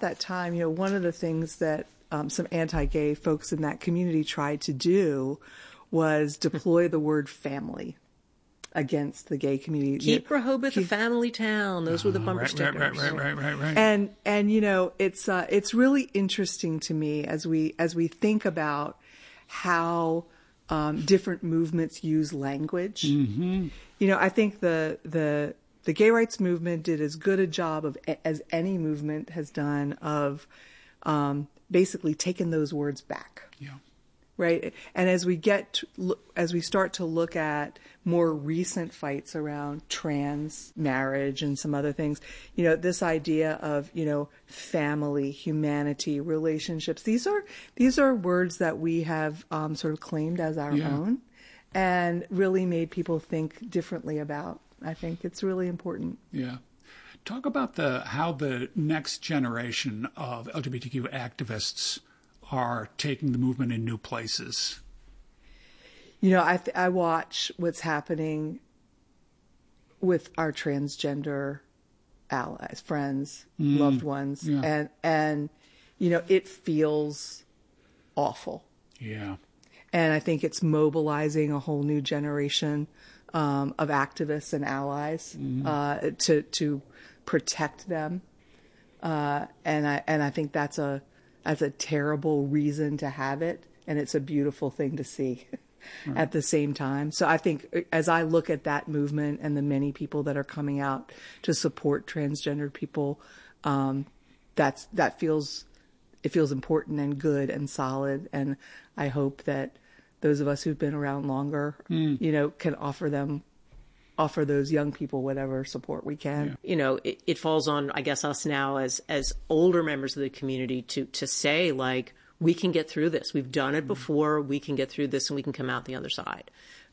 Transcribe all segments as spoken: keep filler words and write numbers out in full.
that time, you know, one of the things that um, some anti-gay folks in that community tried to do was deploy the word family against the gay community. Keep you know, Rehoboth keep, a family town. Those were the bumper right, stickers. Right, right, right, right, right. And and you know, it's uh, it's really interesting to me as we as we think about how um, different movements use language. Mm-hmm. You know, I think the the the gay rights movement did as good a job of as any movement has done of um, basically taking those words back. Yeah. Right. And as we get to, as we start to look at more recent fights around trans marriage and some other things, you know, this idea of, you know, family, humanity, relationships, these are these are words that we have um, sort of claimed as our yeah. own and really made people think differently about. I think it's really important. Yeah. Talk about the how the next generation of L G B T Q activists are taking the movement in new places. You know, I th- I watch what's happening with our transgender allies, friends, mm. loved ones, yeah. and and you know, it feels awful. Yeah. And I think it's mobilizing a whole new generation um, of activists and allies mm. uh, to to protect them. Uh, and I and I think that's a That's a terrible reason to have it, and it's a beautiful thing to see right. at the same time. So I think as I look at that movement and the many people that are coming out to support transgendered people, um, that's that feels it feels important and good and solid. And I hope that those of us who've been around longer, mm. you know, can offer them. offer those young people whatever support we can. Yeah. You know, it, it falls on, I guess, us now as as older members of the community to to say, like, we can get through this. We've done it before. We can get through this and we can come out the other side.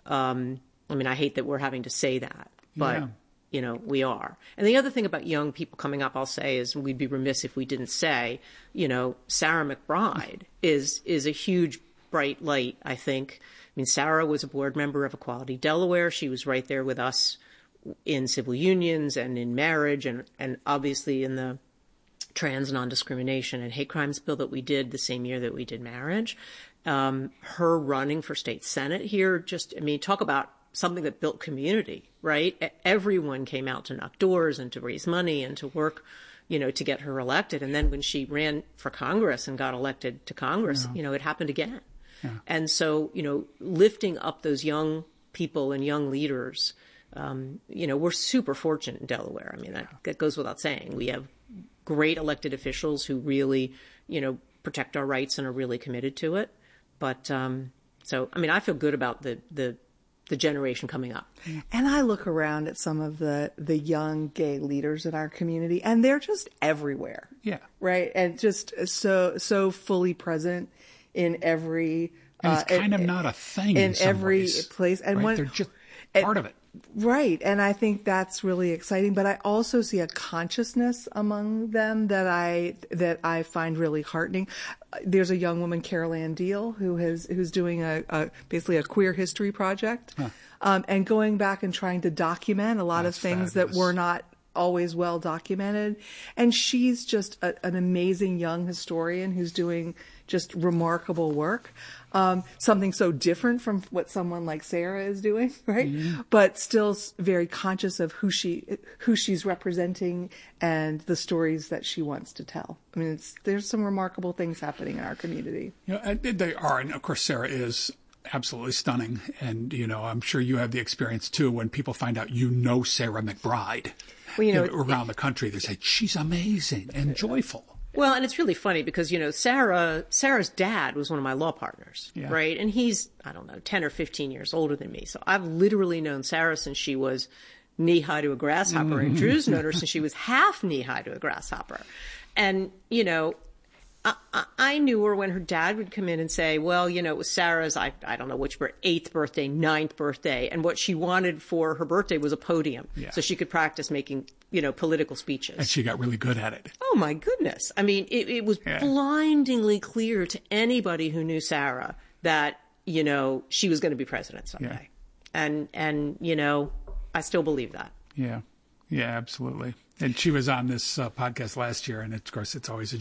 Um, I mean, I hate that we're having to say that, but, yeah. you know, we are. And the other thing about young people coming up, I'll say, is we'd be remiss if we didn't say, you know, Sarah McBride is is a huge bright light, I think. I mean, Sarah was a board member of Equality Delaware. She was right there with us in civil unions and in marriage and, and obviously in the trans non-discrimination and hate crimes bill that we did the same year that we did marriage. Um, her running for state senate here, just, I mean, talk about something that built community, right? Everyone came out to knock doors and to raise money and to work, you know, to get her elected. And then when she ran for Congress and got elected to Congress, yeah. you know, it happened again. Yeah. And so, you know, lifting up those young people and young leaders, um, you know, we're super fortunate in Delaware. I mean, that, that goes without saying. We have great elected officials who really, you know, protect our rights and are really committed to it. But um, so, I mean, I feel good about the, the, the generation coming up. And I look around at some of the, the young gay leaders in our community, and they're just everywhere. Yeah. Right. And just so, so fully present in every, and it's uh, kind in, of not a thing in, in some every ways, place. And right? when, they're just and, part of it. Right. And I think that's really exciting. But I also see a consciousness among them that I that I find really heartening. There's a young woman, Carol Ann Deal, who has who's doing a, a basically a queer history project, huh. um, and going back and trying to document a lot that's of things fabulous. that were not always well documented. And she's just a, an amazing young historian who's doing just remarkable work. Um, something so different from what someone like Sarah is doing, right? Mm-hmm. But still very conscious of who she, who she's representing and the stories that she wants to tell. I mean, it's, there's some remarkable things happening in our community. You know, they are. And of course, Sarah is absolutely stunning. And, you know, I'm sure you have the experience too when people find out, you know, Sarah McBride. Well, you know, you know around the country, they say, she's amazing and joyful. Well, and it's really funny because, you know, Sarah, Sarah's dad was one of my law partners, yeah. right? And he's, I don't know, ten or fifteen years older than me. So I've literally known Sarah since she was knee-high to a grasshopper, mm-hmm. and Drew's known her since she was half knee-high to a grasshopper. And, you know, I, I knew her when her dad would come in and say, well, you know, it was Sarah's, I, I don't know which, eighth birthday, ninth birthday. And what she wanted for her birthday was a podium yeah. so she could practice making, you know, political speeches. And she got really good at it. Oh, my goodness. I mean, it, it was yeah. blindingly clear to anybody who knew Sarah that, you know, she was going to be president someday. Yeah. And, and, you know, I still believe that. Yeah. Yeah, absolutely. And she was on this uh, podcast last year. And, of course, it's always a